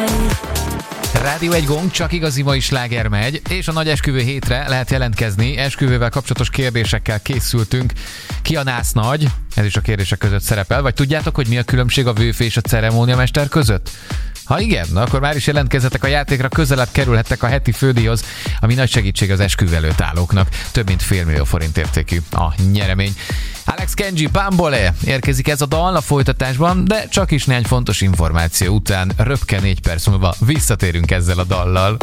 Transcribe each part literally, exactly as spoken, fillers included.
Rádió egy gong, csak igazi mai sláger megy, és a nagy esküvő hétre lehet jelentkezni. Esküvővel kapcsolatos kérdésekkel készültünk. Ki a nász nagy? Ez is a kérdések között szerepel. Vagy tudjátok, hogy mi a különbség a vőfé és a ceremóniamester között? Ha igen, na akkor már is jelentkezzetek a játékra, közelebb kerülhettek a heti fődíjhoz, ami nagy segítség az esküvő előtt állóknak. Több mint fél millió forint értékű a nyeremény. Alex Kenji, Bambole, érkezik ez a dal a folytatásban, de csak is néhány fontos információ után röpke négy perc múlva visszatérünk ezzel a dallal.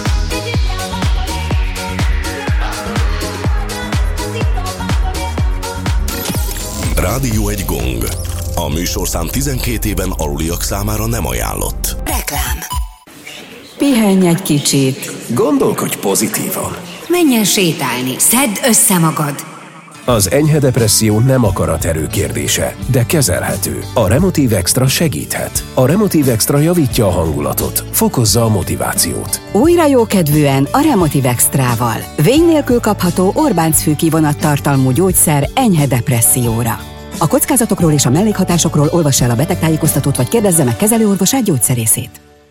Rádió egy gong. A műsorszám tizenkét éven aluliak számára nem ajánlott. Reklám. Pihenj egy kicsit. Gondolkodj pozitívan. Menj el sétálni, szedd össze magad. Az enyhe depresszió nem akaraterő kérdése, de kezelhető. A Remotive Extra segíthet. A Remotive Extra javítja a hangulatot, fokozza a motivációt. Újra jókedvűen a Remotive Extrával. Vény nélkül kapható Orbánc-fű kivonat tartalmú gyógyszer enyhe depresszióra. A kockázatokról és a mellékhatásokról olvass el a betegtájékoztatót, vagy kérdezze meg kezelőorvosát, gyógyszerészét.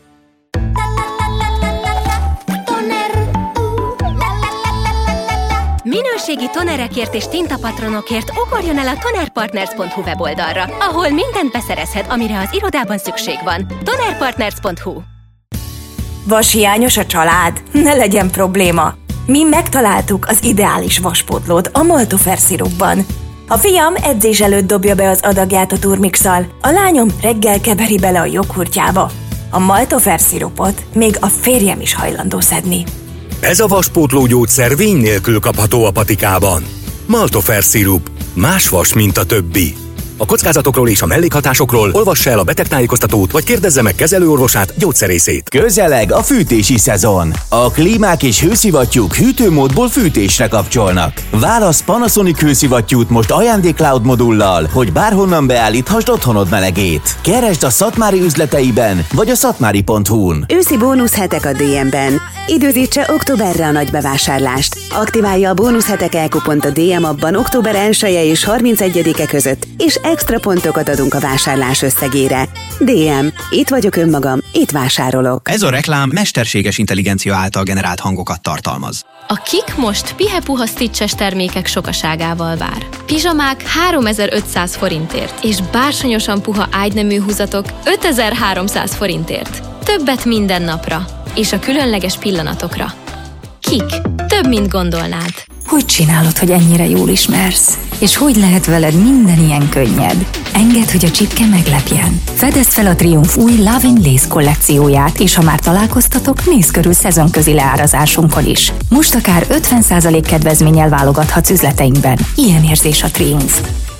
Minőségi tonerekért és tintapatronokért ugorjon el a tonerpartners pont hu weboldalra, ahol mindent beszerezhet, amire az irodában szükség van. tonerpartners pont hu. Vashiányos a család? Ne legyen probléma! Mi megtaláltuk az ideális vaspótlót a Maltofer szirupban. A fiam edzés előtt dobja be az adagját a turmixal, a lányom reggel keveri bele a joghurtjába. A Maltofer szirupot még a férjem is hajlandó szedni. Ez a vaspótló gyógyszer vény nélkül kapható a patikában. Maltofer szirup. Más vas, mint a többi. A kockázatokról és a mellékhatásokról olvassa el a betegtájékoztatót, vagy kérdezze meg kezelőorvosát, gyógyszerészét. Közeleg a fűtési szezon. A klímák és hőszivattyúk hűtőmódból fűtésre kapcsolnak. Válasz Panasonic hőszivattyút most ajándék-cloud modullal, hogy bárhonnan beállíthasd otthonod melegét. Keresd a Szatmári üzleteiben, vagy a szatmári pont hu-n. Őszi bónuszhetek a dé em-ben. Időzítse októberre a nagy bevásárlást. Aktiválja a bónuszhetek elkupont a dé em appban október elseje és harmincegyedike között, és extra pontokat adunk a vásárlás összegére. dé em. Itt vagyok önmagam, itt vásárolok. Ez a reklám mesterséges intelligencia által generált hangokat tartalmaz. A Kik most pihe-puha stitches termékek sokaságával vár. Pizsamák háromezer-ötszáz forintért, és bársonyosan puha ágynemű húzatok ötezer-háromszáz forintért. Többet minden napra, és a különleges pillanatokra. Kik. Több, mint gondolnád. Hogy csinálod, hogy ennyire jól ismersz? És hogy lehet veled minden ilyen könnyed? Engedd, hogy a csipke meglepjen. Fedezd fel a Triumph új Love in Lace kollekcióját, és ha már találkoztatok, nézz körül szezonközi leárazásunkon is. Most akár ötven százalék kedvezménnyel válogathatsz üzleteinkben. Ilyen érzés a Triumph.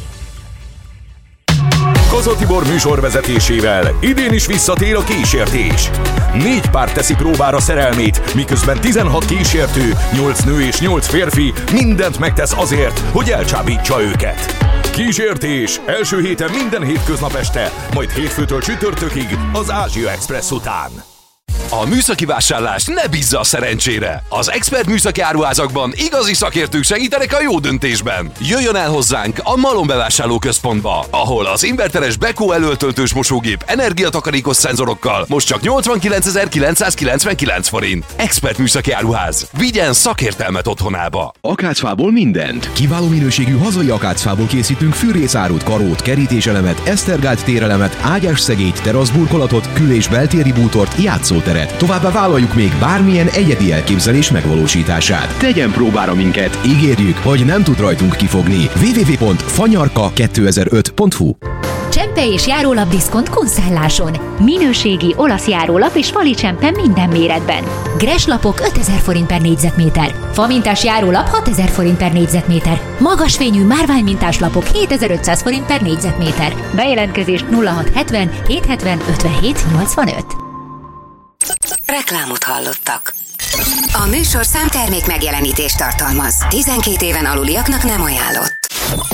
Kozó Tibor műsorvezetésével idén is visszatér a kísértés. Négy pár teszi próbára szerelmét, miközben tizenhat kísértő, nyolc nő és nyolc férfi mindent megtesz azért, hogy elcsábítsa őket. Kísértés első héten minden hétköznap este, majd hétfőtől csütörtökig az Ázsia Express után. A műszaki vásárlás ne bízza a szerencsére. Az Expert műszaki áruházakban igazi szakértők segítenek a jó döntésben. Jöjjön el hozzánk a Malom bevásárlóközpontba, ahol az inverteres Beko előtöltős mosógép energiatakarékos szenzorokkal most csak nyolcvankilencezer-kilencszázkilencvenkilenc forint. Expert műszaki áruház. Vigyen szakértelmet otthonába. Akácfából mindent. Kiváló minőségű hazai akácfából készítünk fűrészárút, karót, kerítéselemet, esztergált térelemet, ágyásszegélyt, teraszburkolatot, kül- és beltéri bútort, játszóteret. Továbbá vállaljuk még bármilyen egyedi elképzelés megvalósítását. Tegyen próbára minket, ígérjük, hogy nem tud rajtunk kifogni. double-u double-u double-u pont fanyarka kétezer-öt pont hu. Csempe és járólap diszkont konszálláson. Minőségi olasz járólap és fali csempe minden méretben. Greslapok ötezer forint per négyzetméter. Famintás járólap hatezer forint per négyzetméter. Magasfényű márványmintás lapok hétezer-ötszáz forint per négyzetméter. Bejelentkezés nulla hat hetven hétszázhetven ötvenhét nyolcvanöt. Reklámot hallottak. A műsorszám termék megjelenítést tartalmaz. tizenkét éven aluliaknak nem ajánlott.